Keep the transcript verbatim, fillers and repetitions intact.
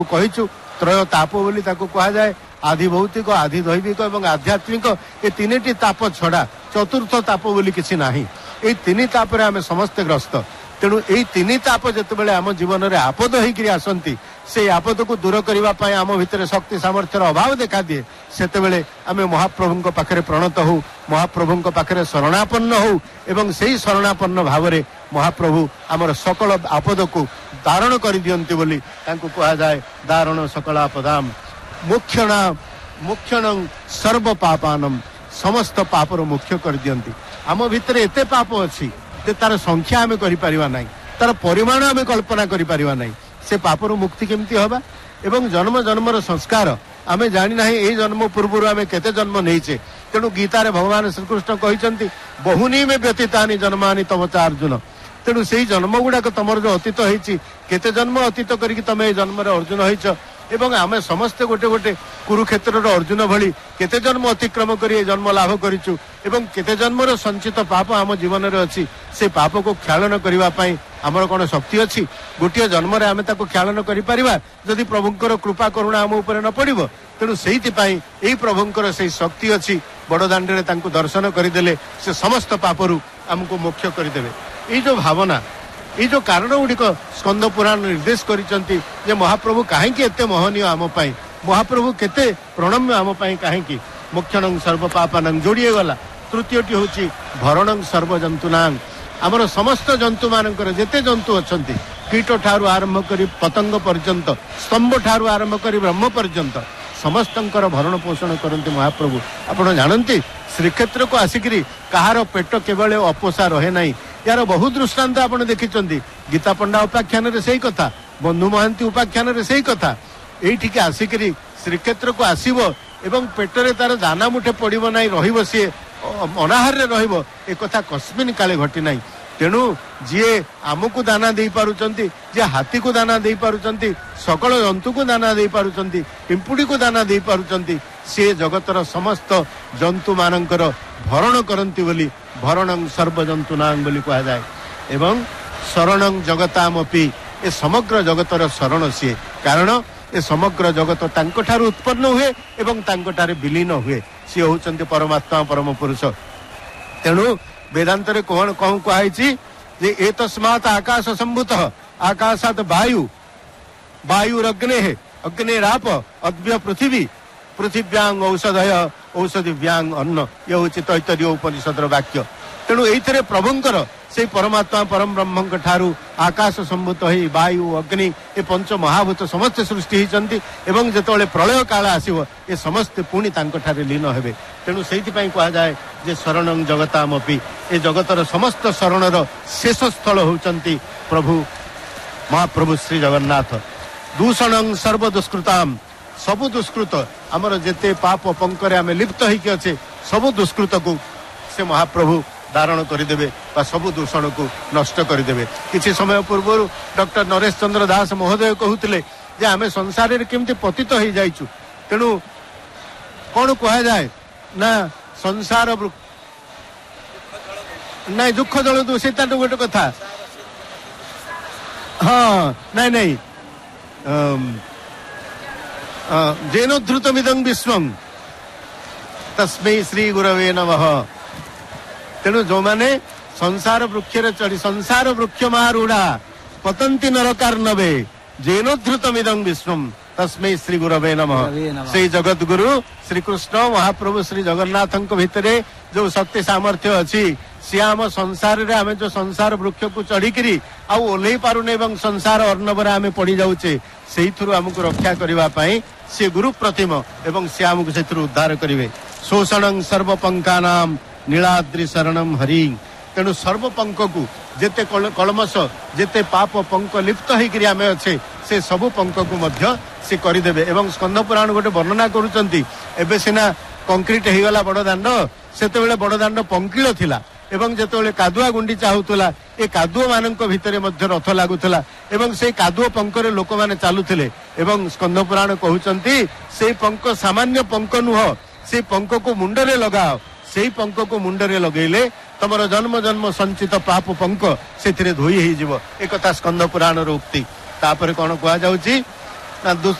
कहीचु त्रय ताप बोली ताको कहा जाए आधि भौतिक आधि दैविक और आध्यात्मिक ये तीन ताप छड़ा चतुर्थ ताप बोली किसी नाही। ये तीन ताप रे आमे समस्ते ग्रस्त। तेणु यही तीन ताप जितेबाला आम जीवन में आपद होकर आसती से आपद को दूर करने आम भितर शक्ति सामर्थ्यर अभाव देखा दिए सेतेबेले आमे महाप्रभु पाखरे प्रणत हो महाप्रभु पाखरे शरणापन्न हो एवं से ही शरणापन्न भाव में महाप्रभु आमर सकल आपद को धारण कर दियंती बोली तांको कहा जाए दारण सकल आपदाम मुख्यण मुख्यण सर्व पापानम समस्त पापर मुख्य कर दियंती। आम भितर एते पाप अच्छी तार संख्या आम कर तार परिमाण आम कल्पना कर से पापर मुक्ति केमती हवा एवं जन्म जन्मर संस्कार आम जानी ना ये जन्म पूर्व आम केते जन्म नहींचे। तेणु गीतार भगवान श्रीकृष्ण कहते बहुनी में व्यतीतानि जन्मानि तम च अर्जुन। तेणु से जन्म गुड़ाक तुम जो अतीत होती केते जन्म अतीत करके तुम ये जन्म अर्जुन होइछ एवं आम समस्ते गोटे गोटे कुरुक्षेत्र अर्जुन भली केते जन्म अतिक्रम कर जन्म लाभ करिचु एवं केते जन्मर संचित पाप आम जीवन में अच्छी से पाप को ख्यालन करने आमर कौन शक्ति अच्छी गोटे जन्म आम ख्यालन करि प्रभुंकर कृपा करुणा आम उपर न पड़ो। तेणु से यही प्रभुंकर से शक्ति अच्छी बड़ दाण्डे दर्शन करदे से समस्त पापरू आमको मोक्ष करदे। ये जो भावना ये जो कारण गुड़िक स्कंद पुराण निर्देश करिसंती जे महाप्रभु काहेकि एते मोहनीय आम पाई महाप्रभु केते प्रणम्य आम पाई काहेकि मुख्यणं सर्व पापानं जोड़िए गला। तृतीयटी होची भरणं सर्व जंतुनां आमर समस्त जंतु मानकर जेते जंतु अछंती कीट ठारू आरंभ करी पतंग पर्यंत स्तंभ ठारू आरंभ करी ब्रह्म पर्यंत समस्तंकर भरण पोषण करते महाप्रभु। आपण जानती श्रीक्षेत्र को आसिकी कहार पेट केवल अपोषा रहे नहीं यार बहुत दृष्टांत आपण देखिचंती गीता पंडा उपाख्यान से कथा बंधु महांती उपाख्यान से कथा ये आसिकी श्रीक्षेत्र को आसब एवं पेटरे तार दाना मुठे पड़ो ना रही सी अनाहार रहिबो ए कथा कस्मिन काले घटी नाही। तेणु जी आमको दाना दे पारुचंती जे हाथी को दाना दे पारुचंती सकल जंतु को दाना दे पारुचंती पिंपुड़ी को दाना दे पारुचंती से जगतर समस्त जंतु मानकर भरण करंती बोली भरणं सर्व जंतुनां बोली कहा जाए एवं शरणं जगतामपि ए समग्र जगतर शरण सी कारण ए समग्र जगत तांको ठारू उत्पन्न हुए एवं तांको ठारे विलीन हुए सी होचंती परमात्मा परम पुरुष। तेणु वेदांत रे कौन कौन कहाई जे एतस्मात् आकाश संभूत आकाशात वायु वायुरग्ने अग्नेराप अद्य पृथ्वी पृथिव्यांग औषधय औषधिव्यांग अन्न ये हूँ तैतरीय उपनिषदर वाक्य। तेणु ये प्रभुंकर से परमात्मा परम ब्रह्म ठारू आकाश संभूत हो वायु अग्नि ये पंच महाभूत समस्त सृष्टि होती एवं जिते प्रलय काल आसव ये समस्ते पुणी तांको लीन हेबे। तेणु से कहा जाए जे शरणं जगतामपि ए जगतर समस्त शरणर शेष स्थल होचंती प्रभु महाप्रभु श्री जगन्नाथ। दूषणं सर्व दुष्कृताम सबु दुष्कृत आमर जेते पाप पंकरे आमे लिप्त होइके अच्छे सबु दुष्कृत को से महाप्रभु धारण करदे सबु दूषण को नष्ट करदे। किसी समय पूर्व डॉक्टर नरेश चंद्र दास महोदय कहते जे आमे संसार रे केमती पतित हो जाइछु। तेणु कौन कहा जाए ना संसार ना दुख जल दू से गोटे कथा हाँ नाई नाई जेनोद्धृतमिदं विश्वं तस्मै श्री गुरवे नमः। तेणु जो माने संसार वृक्ष चढ़ी संसार वृक्ष महारूढ़ा पतंती नरकार्णवे जेनोद्धृतमिदं विश्वं तस्मै श्री गुरवे नमः। से जगत गुरु श्री कृष्ण महाप्रभु श्री जगन्नाथ भितरे जो शक्ति सामर्थ्य अच्छी सी आम संसार रे आमे जो संसार वृक्ष को चढ़ी आउ ओल्हे पारुने एवं संसार अर्णव आमे पड़ी जाउचे से आमको रक्षा करने सी गुरु प्रतिम एवं सी आमको से उद्धार करेंगे। शोषणं सर्वपंकानाम नीलाद्रि शरणं हरि। तेणु सर्वपंक को जेते कलमश जेते पाप पंक लिप्त होकर आमे अच्छे से सबु पंक को मध्य से करदेवे। एवं स्कंद पुराण गोटे वर्णना करुचंती एबे सिना कंक्रीट होगला बड़ दाण्ड सेतेबेले बड़ दाण्ड पंकिल थिला एवं जेतेबेले कादुआ गुंडीचा होतुला ए कादुओ मानक भितरे मध्य रथ लागुथला एवं से कादुओ पंकरे लोक माने चालुथिले एवं स्कंद पुराण कहउचंती से पंक सामान्य पंक नुह से पंक को मुंडरे लगाओ से पंक को मुंडरे लगेले तमर जन्म जन्म संचित पाप पंक से धोई हो एक स्कंद पुराण उक्ति। तापर कौन कह जाउची ନା